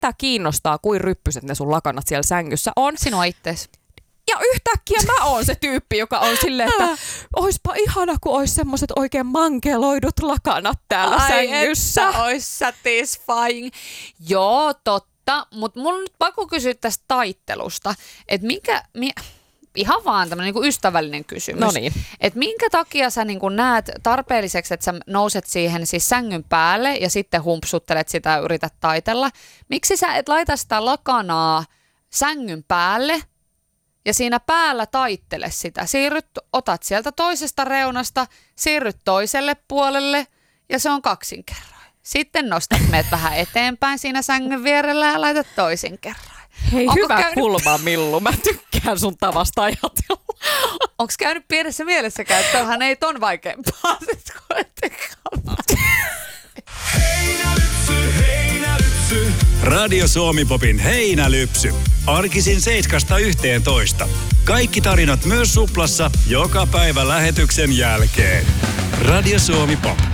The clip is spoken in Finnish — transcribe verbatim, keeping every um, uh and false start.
Kettä kiinnostaa, kuin ryppyset ne sun lakanat siellä sängyssä on. Sinua ittees. Ja yhtäkkiä mä oon se tyyppi, joka on silleen, että oispa ihana, kun ois semmoset oikein mankeloidut lakanat täällä Ai sängyssä. Ai että ois satisfying. Joo, totta. Mutta mulla on nyt pakko kysyä tästä taittelusta. Että minkä... Mi- Ihan vaan tämmöinen niin kuin ystävällinen kysymys. No niin. Että minkä takia sä niin kuin näet tarpeelliseksi, että sä nouset siihen siis sängyn päälle ja sitten humpsuttelet sitä ja yrität taitella. Miksi sä et laita sitä lakanaa sängyn päälle ja siinä päällä taittele sitä? Siirryt, otat sieltä toisesta reunasta, siirryt toiselle puolelle ja se on kaksin kerroin. Sitten nostat meet vähän eteenpäin siinä sängyn vierellä ja laitat toisin kerroin. Hei, Onko hyvä käynyt... kulma, Millu. Mä tykkään sun tavasta ajatella. Onko käynyt pienessä mielessäkään, että toihan ei ton vaikeampaa? Heinälypsy, heinälypsy. Radio Suomi-popin heinälypsy. Arkisin seiskasta yhteentoista. Kaikki tarinat myös Suplassa joka päivä lähetyksen jälkeen. Radio Suomi Pop.